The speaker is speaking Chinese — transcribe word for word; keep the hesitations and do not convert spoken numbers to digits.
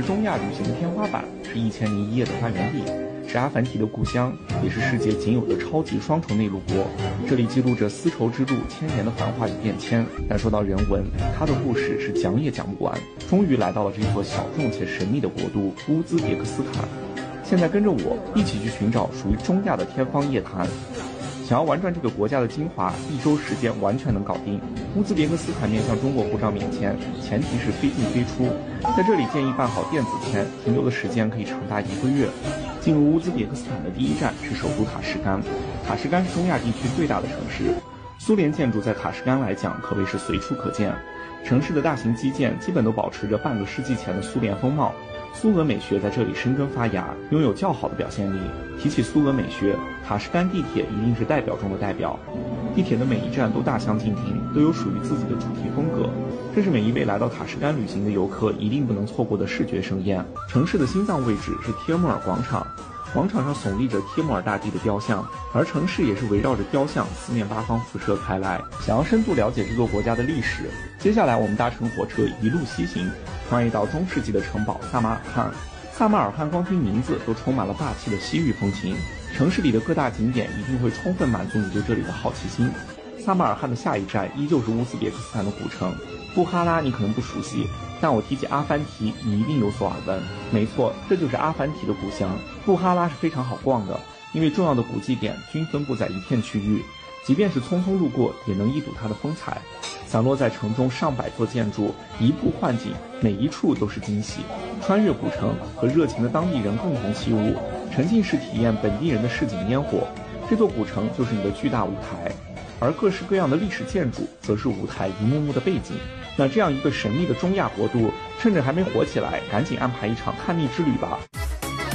中亚旅行的天花板，是一千零一夜的发源地，是阿凡提的故乡，也是世界仅有的超级双重内陆国。这里记录着丝绸之路千年的繁华与变迁。但说到人文，它的故事是讲也讲不完。终于来到了这座小众且神秘的国度乌兹别克斯坦。现在跟着我一起去寻找属于中亚的天方夜谭。想要玩转这个国家的精华，一周时间完全能搞定。乌兹别克斯坦面向中国护照免签，前提是非进非出。在这里建议办好电子签，停留的时间可以长达一个月。进入乌兹别克斯坦的第一站是首都塔什干。塔什干是中亚地区最大的城市，苏联建筑在塔什干来讲可谓是随处可见。城市的大型基建基本都保持着半个世纪前的苏联风貌。苏俄美学在这里生根发芽，拥有较好的表现力。提起苏俄美学，塔什干地铁一定是代表中的代表。地铁的每一站都大相径庭，都有属于自己的主题风格，这是每一位来到塔什干旅行的游客一定不能错过的视觉盛宴。城市的心脏位置是帖木儿广场，广场上耸立着帖木儿大帝的雕像，而城市也是围绕着雕像四面八方辐射开来。想要深度了解这座国家的历史，接下来我们搭乘火车一路西行，穿越到中世纪的城堡萨马尔罕。萨马尔罕光听名字都充满了霸气的西域风情，城市里的各大景点一定会充分满足你对这里的好奇心。萨马尔罕的下一站依旧是乌兹别克斯坦的古城布哈拉，你可能不熟悉，但我提起阿凡提，你一定有所耳闻。没错，这就是阿凡提的故乡。布哈拉是非常好逛的，因为重要的古迹点均分布在一片区域，即便是匆匆路过也能一睹它的风采。散落在城中上百座建筑，移步换景，每一处都是惊喜。穿越古城，和热情的当地人共同起舞，沉浸式体验本地人的市井烟火。这座古城就是你的巨大舞台，而各式各样的历史建筑则是舞台一幕幕的背景。那这样一个神秘的中亚国度，趁着还没火起来，赶紧安排一场探秘之旅吧。